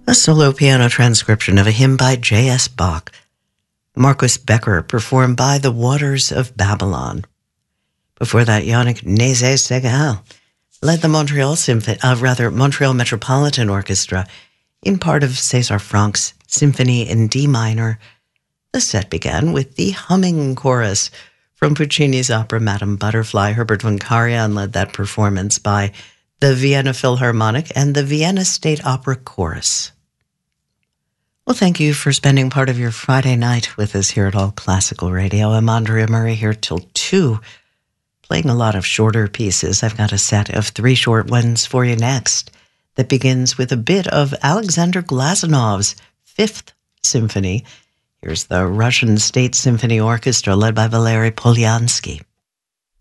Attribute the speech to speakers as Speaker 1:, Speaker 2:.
Speaker 1: A solo piano transcription of a hymn by J.S. Bach. Marcus Becker performed by the Waters of Babylon. Before that, Yannick Nézet-Séguin led the Montreal Metropolitan Orchestra in part of César Franck's Symphony in D minor. The set began with the humming chorus from Puccini's opera Madame Butterfly. Herbert von Karajan led that performance by the Vienna Philharmonic and the Vienna State Opera Chorus. Well, thank you for spending part of your Friday night with us here at All Classical Radio. I'm Andrea Murray here till 2, playing a lot of shorter pieces. I've got a set of 3 short ones for you next that begins with a bit of Alexander Glazunov's 5th Symphony. Here's the Russian State Symphony Orchestra led by Valery Polyansky.